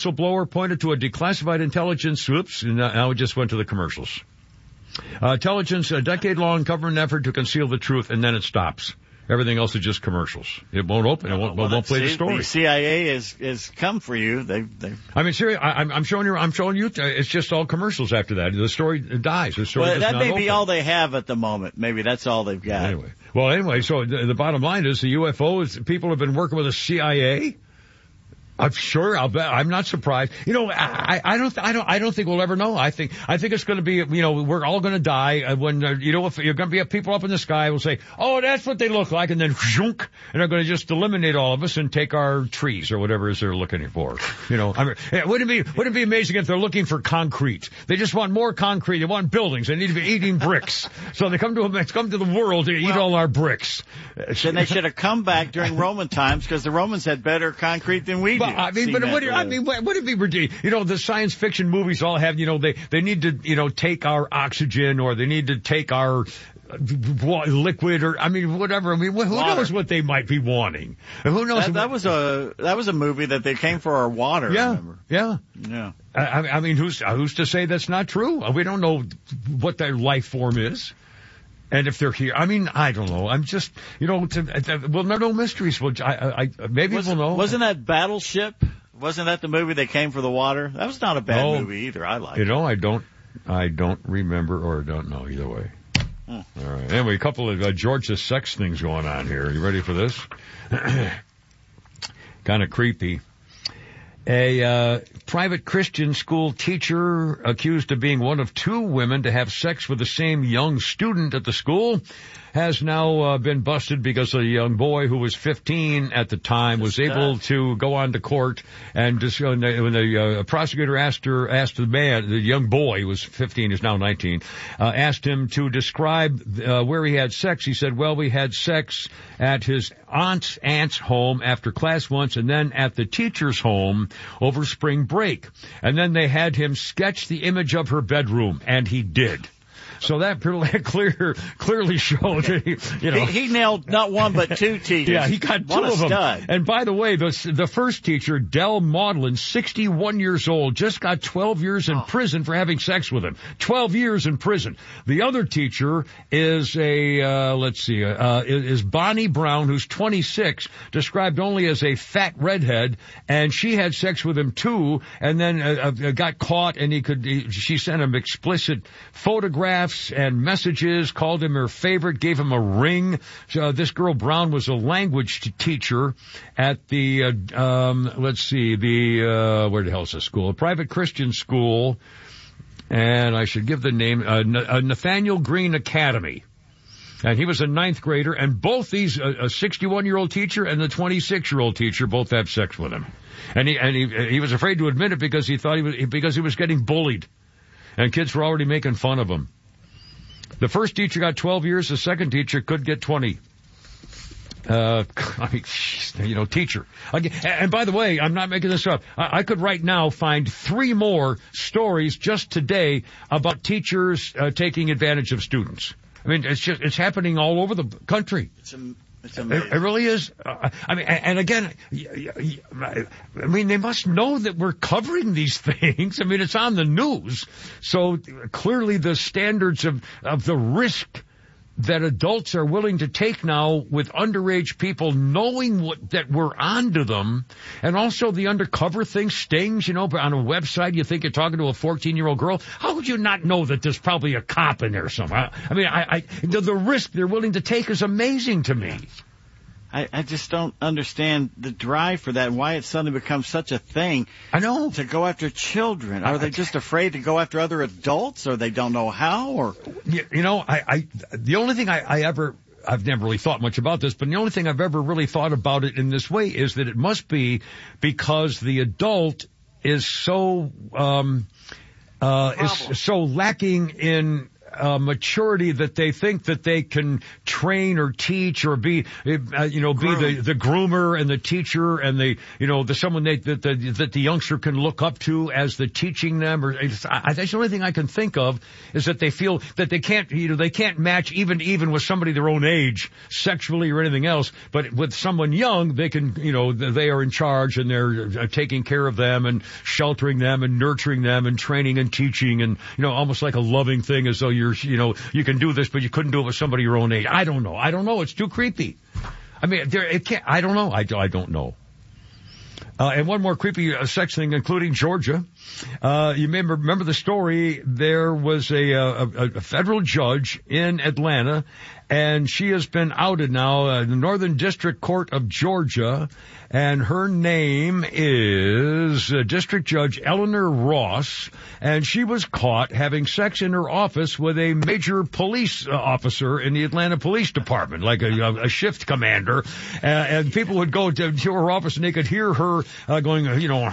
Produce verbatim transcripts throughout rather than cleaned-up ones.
whistleblower pointed to a declassified intelligence, whoops, and now it just went to the commercials. Uh, intelligence, a decade-long government effort to conceal the truth, and then it stops. Everything else is just commercials. It won't open. It won't, well, won't play see, the story. The C I A is is come for you. They they. I mean, seriously, I, I'm, I'm showing you. I'm showing you. It's just all commercials after that. The story dies. The story Well, does that not may open. be all they have at the moment. Maybe that's all they've got. Anyway, well, anyway. So the, the bottom line is the U F Os. People have been working with the C I A. I'm sure. I'll bet. I'm not surprised. You know, I, I don't. I don't. I don't think we'll ever know. I think. I think it's going to be. You know, we're all going to die when. Uh, you know, if you're going to be people up in the sky will say, "Oh, that's what they look like," and then zounk, and they're going to just eliminate all of us and take our trees or whatever it is they're looking for. You know, I mean, wouldn't it be wouldn't it be amazing if they're looking for concrete? They just want more concrete. They want buildings. They need to be eating bricks. So they come to a, come to the world to eat well, all our bricks. Then they should have come back during Roman times because the Romans had better concrete than we do. Well, I mean, but what, I mean, what, would it be ridiculous? You know, the science fiction movies all have, you know, they, they need to, you know, take our oxygen or they need to take our uh, liquid or, I mean, whatever. I mean, who water. knows what they might be wanting? And who knows? That, that was a, that was a movie that they came for our water. Yeah. Remember? Yeah. Yeah. I, I mean, who's, who's to say that's not true? We don't know what their life form is. And if they're here, I mean, I don't know. I'm just, you know, to, to, we'll know no mysteries. Well, I, I, maybe was, we'll know. Wasn't that Battleship? Wasn't that the movie that came for the water? That was not a bad no, movie either. I like you it. know, I don't, I don't remember or don't know either way. Hmm. All right. Anyway, a couple of uh, Georgia sex things going on here. Are you ready for this? Kind of creepy. A uh, private Christian school teacher accused of being one of two women to have sex with the same young student at the school has now uh, been busted because a young boy who was fifteen at the time was able to go on to court and just, when the, when the uh, prosecutor asked her, asked the man, the young boy who was fifteen is now nineteen, uh, asked him to describe uh, where he had sex. He said, well, we had sex at his aunt's aunt's home after class once and then at the teacher's home over spring break. And then they had him sketch the image of her bedroom, and he did. So that clear, clearly showed that he, you know. He, he nailed not one but two teachers. Yeah, he got two what a of them. Stud. And by the way, the, the first teacher, Del Maudlin, sixty-one years old, just got twelve years in oh. prison for having sex with him. twelve years in prison. The other teacher is a, uh, let's see, uh, is Bonnie Brown, who's twenty-six, described only as a fat redhead, and she had sex with him too, and then uh, uh, got caught, and he could, he, she sent him explicit photographs and messages, called him her favorite, gave him a ring. Uh, this girl Brown was a language t- teacher at the, uh, um, let's see, the, uh, where the hell is this school? A private Christian school. And I should give the name, uh, N- uh, Nathaniel Green Academy. And he was a ninth grader, and both these, uh, a sixty-one-year-old teacher and the twenty-six-year-old teacher both have sex with him. And he, and he, he was afraid to admit it because he thought he was, because he was getting bullied. And kids were already making fun of him. The first teacher got twelve years. The second teacher could get twenty. Uh, I mean, you know, teacher. And by the way, I'm not making this up. I could right now find three more stories just today about teachers uh, taking advantage of students. I mean, it's just, it's happening all over the country. It's a, it's amazing. It, it really is. Uh, I mean, and again, I mean, they must know that we're covering these things. I mean, it's on the news. So clearly the standards of, of the risk that adults are willing to take now with underage people knowing what, that we're onto them, and also the undercover thing stings, you know, on a website you think you're talking to a fourteen-year-old girl. How would you not know that there's probably a cop in there somewhere? I mean, I, I the, the risk they're willing to take is amazing to me. I, I just don't understand the drive for that and why it's suddenly become such a thing. I know. To go after children. Are they just afraid to go after other adults, or they don't know how? Or You, you know, I, I, the only thing I, I ever, I've never really thought much about this, but the only thing I've ever really thought about it in this way is that it must be because the adult is so, um, uh, is so lacking in uh, maturity that they think that they can train or teach or be, uh, you know, be the, the groomer and the teacher and the, you know, the someone they, that the, that the youngster can look up to as the teaching them. Or it's, I, that's the only thing I can think of is that they feel that they can't, you know, they can't match even, even with somebody their own age sexually or anything else. But with someone young, they can, you know, they are in charge and they're taking care of them and sheltering them and nurturing them and training and teaching and, you know, almost like a loving thing as though you're, you know, you can do this, but you couldn't do it with somebody your own age. I don't know. I don't know. It's too creepy. I mean, there, it can't, I don't know. I, I don't know. Uh, and one more creepy uh, sex thing, including Georgia. Uh, you may remember the story. There was a, a, a federal judge in Atlanta, and she has been outed now in uh, the Northern District Court of Georgia, and her name is uh, District Judge Eleanor Ross, and she was caught having sex in her office with a major police uh, officer in the Atlanta Police Department, like a, a shift commander, uh, and people would go to, to her office and they could hear her uh, going, you know,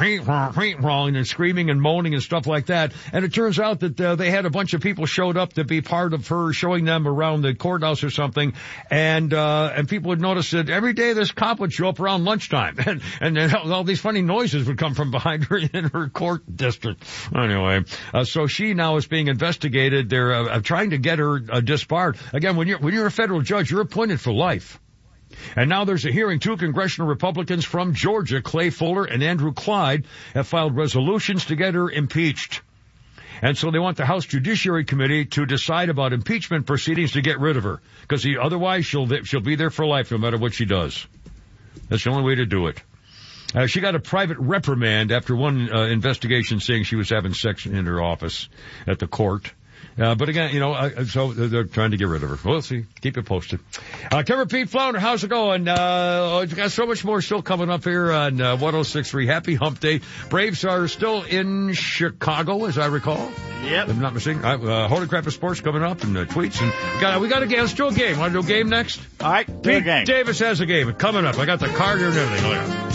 and screaming and moaning and stuff like that. And it turns out that uh, they had a bunch of people showed up to be part of her showing them around the courthouse or something, and uh, and people would notice that every day this cop would show up around lunchtime, and and then all these funny noises would come from behind her in her court district. Anyway, uh, so she now is being investigated. They're uh, trying to get her uh, disbarred. Again, when you're when you're a federal judge, you're appointed for life. And now there's a hearing. Two congressional Republicans from Georgia, Clay Fuller and Andrew Clyde, have filed resolutions to get her impeached. And so they want the House Judiciary Committee to decide about impeachment proceedings to get rid of her. Because otherwise she'll, she'll be there for life no matter what she does. That's the only way to do it. Uh, she got a private reprimand after one uh, investigation saying she was having sex in her office at the court. Uh, but again, you know, uh, so they're trying to get rid of her. We'll see. Keep it posted. Uh, Kevin Pete Flounder, how's it going? Uh, we've got so much more still coming up here on uh, one oh six point three. Happy Hump Day. Braves are still in Chicago, as I recall. Yep. If I'm not mistaken. Uh, Holy Crap of Sports coming up and uh, tweets. And we got, we got a game. Let's do a game. Want to do a game next? All right. Do Pete a game. Davis has a game coming up. I got the card here and everything. Oh, yeah.